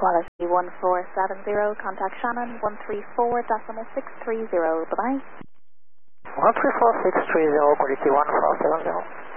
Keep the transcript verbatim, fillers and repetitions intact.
Quality one four seven zero, contact Shannon one three four decimal six three zero, bye-bye. one three four six three zero, quality one four seven zero.